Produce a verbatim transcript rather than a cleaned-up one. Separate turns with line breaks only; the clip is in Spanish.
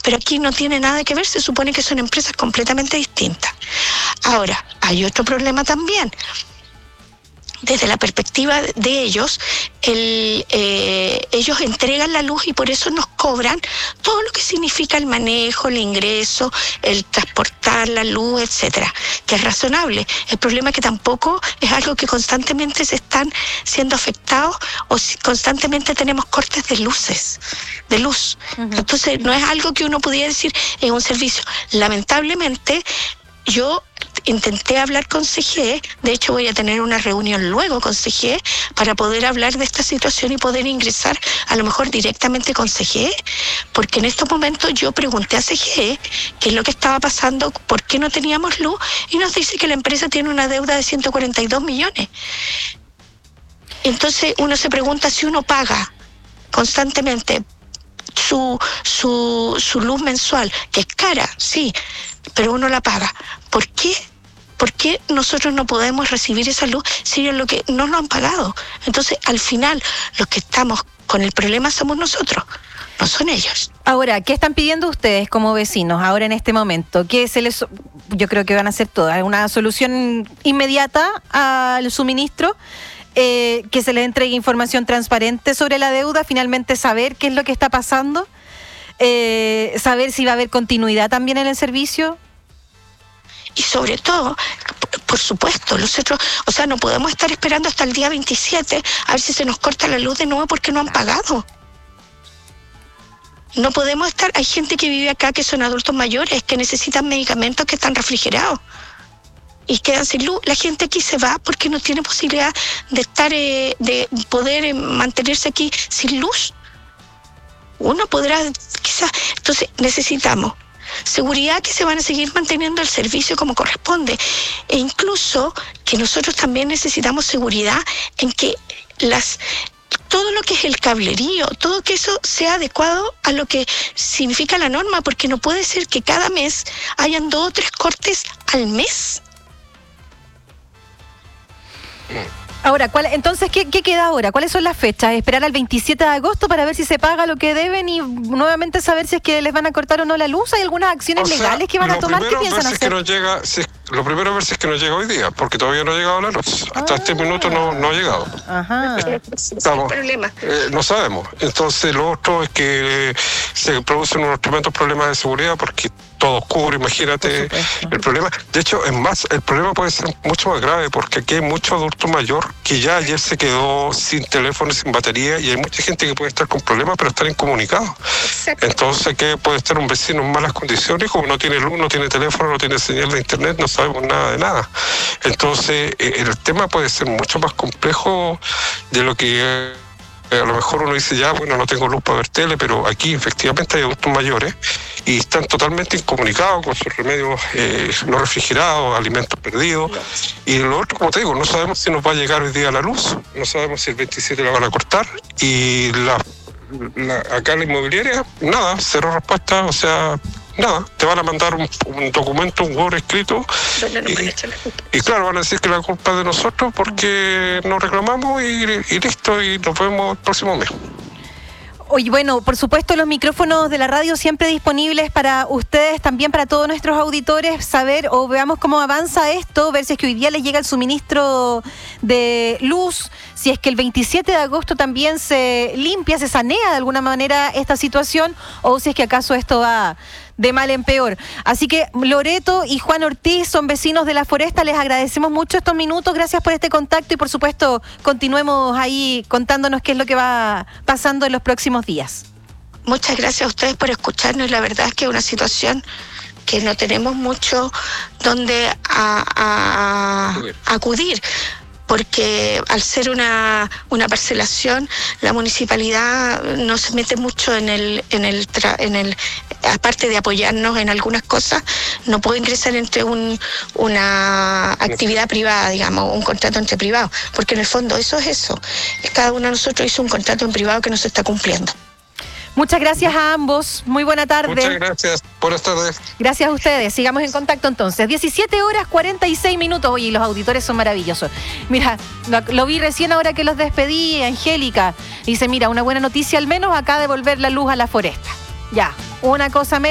pero aquí no tiene nada que ver, se supone que son empresas completamente distintas. Ahora, hay otro problema también. Desde la perspectiva de ellos, el, eh, ellos entregan la luz y por eso nos cobran todo lo que significa el manejo, el ingreso, el transportar la luz, etcétera, que es razonable. El problema es que tampoco es algo que constantemente se están siendo afectados o si constantemente tenemos cortes de luces, de luz. Uh-huh. Entonces, no es algo que uno pudiera decir es un servicio. Lamentablemente, yo intenté hablar con C G E, de hecho voy a tener una reunión luego con C G E para poder hablar de esta situación y poder ingresar a lo mejor directamente con C G E, porque en estos momentos yo pregunté a C G E qué es lo que estaba pasando, por qué no teníamos luz, y nos dice que la empresa tiene una deuda de ciento cuarenta y dos millones. Entonces uno se pregunta si uno paga constantemente su, su, su luz mensual, que es cara, sí, pero uno la paga. ¿Por qué? ¿Por qué nosotros no podemos recibir esa luz si ellos lo que no nos han pagado? Entonces, al final, los que estamos con el problema somos nosotros, no son ellos.
Ahora, ¿qué están pidiendo ustedes como vecinos ahora en este momento? ¿Qué se les, yo creo que van a hacer todas, una solución inmediata al suministro? Eh, que se les entregue información transparente sobre la deuda, finalmente saber qué es lo que está pasando, eh, saber si va a haber continuidad también en el servicio.
Y sobre todo, por supuesto, nosotros, o sea, no podemos estar esperando hasta el día veintisiete a ver si se nos corta la luz de nuevo porque no han pagado. No podemos estar, hay gente que vive acá que son adultos mayores, que necesitan medicamentos que están refrigerados y quedan sin luz. La gente aquí se va porque no tiene posibilidad de estar, eh, de poder eh, mantenerse aquí sin luz. Uno podrá, quizás, entonces necesitamos seguridad que se van a seguir manteniendo el servicio como corresponde, e incluso que nosotros también necesitamos seguridad en que las todo lo que es el cablerío, todo que eso sea adecuado a lo que significa la norma, porque no puede ser que cada mes hayan dos o tres cortes al mes.
Ahora, ¿cuál, entonces, ¿qué, ¿qué queda ahora? ¿Cuáles son las fechas? ¿Esperar al veintisiete de agosto para ver si se paga lo que deben y nuevamente saber si es que les van a cortar o no la luz? ¿Hay algunas acciones
o sea,
legales que van a tomar? ¿Qué piensan hacer?
Si es que nos llega, si, lo primero es ver si es que nos llega hoy día, porque todavía no ha llegado la luz. Hasta ah. este minuto no, no ha llegado.
Ajá.
Estamos, eh, no sabemos. Entonces, lo otro es que eh, se producen unos tremendos problemas de seguridad porque todo oscuro, imagínate el problema. De hecho, es más, el problema puede ser mucho más grave porque aquí hay mucho adulto mayor que ya ayer se quedó sin teléfono y sin batería, y hay mucha gente que puede estar con problemas pero estar incomunicados. Entonces, que puede estar un vecino en malas condiciones, como no tiene luz, no tiene teléfono, no tiene señal de internet, no sabemos nada de nada. Entonces, eh, el tema puede ser mucho más complejo de lo que... Eh, a lo mejor uno dice, ya, bueno, no tengo luz para ver tele, pero aquí efectivamente hay adultos mayores y están totalmente incomunicados con sus remedios eh, no refrigerados, alimentos perdidos. Y lo otro, como te digo, no sabemos si nos va a llegar hoy día la luz, no sabemos si el veintisiete la van a cortar, y la, la, acá la inmobiliaria, nada, cero respuesta, o sea... Nada, te van a mandar un, un documento, un Word escrito, y, y claro, van a decir que la culpa es de nosotros porque nos reclamamos y, y listo, y nos vemos el próximo mes.
Oye, bueno, por supuesto los micrófonos de la radio siempre disponibles para ustedes, también para todos nuestros auditores, saber o veamos cómo avanza esto, ver si es que hoy día les llega el suministro de luz, si es que el veintisiete de agosto también se limpia, se sanea de alguna manera esta situación, o si es que acaso esto va de mal en peor. Así que Loreto y Juan Ortiz son vecinos de La Foresta, les agradecemos mucho estos minutos, gracias por este contacto y por supuesto continuemos ahí contándonos qué es lo que va pasando en los próximos días.
Muchas gracias a ustedes por escucharnos, la verdad es que es una situación que no tenemos mucho donde a, a, a acudir, porque al ser una una parcelación, la municipalidad no se mete mucho en el en el tra, en el aparte de apoyarnos en algunas cosas, no puede ingresar entre un una actividad privada, digamos, un contrato entre privados, porque en el fondo eso es eso. Cada uno de nosotros hizo un contrato en privado que no se está cumpliendo.
Muchas gracias a ambos. Muy buena tarde.
Muchas gracias. Buenas tardes.
Gracias a ustedes. Sigamos en contacto entonces. diecisiete horas cuarenta y seis minutos. Oye, los auditores son maravillosos. Mira, lo, lo vi recién ahora que los despedí, Angélica. Dice, mira, una buena noticia al menos, acá de volver la luz a La Foresta. Ya, una cosa menos.